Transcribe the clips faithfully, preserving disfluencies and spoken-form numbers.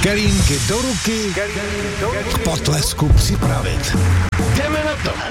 Kelímky do ruky, k potlesku připravit. Jdeme na to.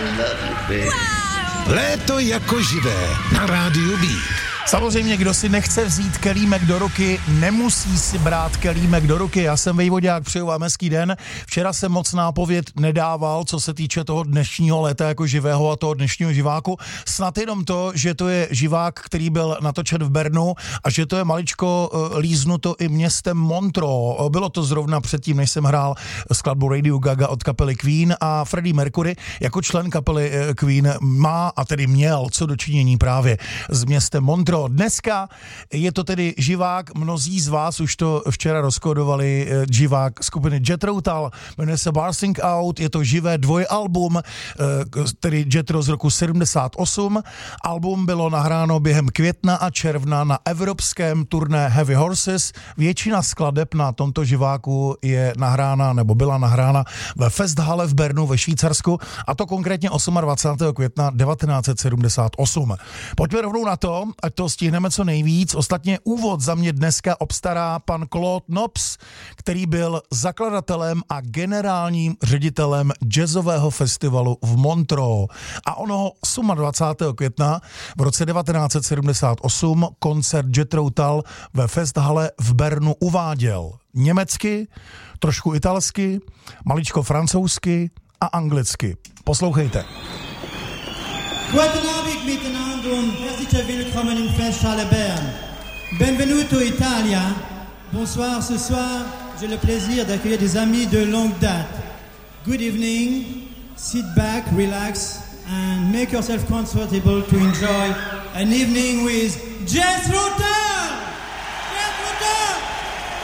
Léto jako živé na rádiu Beat. Samozřejmě, kdo si nechce vzít kelímek do ruky, nemusí si brát kelímek do ruky. Já jsem Vejvodák, přeju vám hezký den. Včera jsem moc nápověd nedával, co se týče toho dnešního léta jako živého a toho dnešního živáku. Snad jenom to, že to je živák, který byl natočen v Bernu a že to je maličko líznuto i městem Montreux. Bylo to zrovna předtím, než jsem hrál skladbu Radio Gaga od kapely Queen a Freddie Mercury jako člen kapely Queen má a tedy měl co dočinění právě s městem Montreux. Dneska je to tedy živák, mnozí z vás už to včera rozkodovali, živák skupiny Jethro Tull, jmenuje se Bursting Out, je to živé dvojalbum, tedy Jethro z roku sedmdesát osm. Album bylo nahráno během května a června na evropském turné Heavy Horses. Většina skladeb na tomto živáku je nahrána, nebo byla nahrána ve Festhalle v Bernu ve Švýcarsku, a to konkrétně dvacátého osmého května devatenáct set sedmdesát osm. Pojďme rovnou na to, ať to stihneme co nejvíc. Ostatně úvod za mě dneska obstará pan Claude Nobs, který byl zakladatelem a generálním ředitelem jazzového festivalu v Montreux. A onoho dvacátého osmého května v roce devatenáct set sedmdesát osm koncert Jethro Tull ve Festhalle v Bernu uváděl německy, trošku italsky, maličko francouzsky a anglicky. Poslouchejte. Guten Abend miteinander und herzlich willkommen in Festhalle Bern. Benvenuto Italia. Bonsoir, ce soir, j'ai le plaisir d'accueillir des amis de longue date. Good evening, sit back, relax and make yourself comfortable to enjoy an evening with Jethro Tull.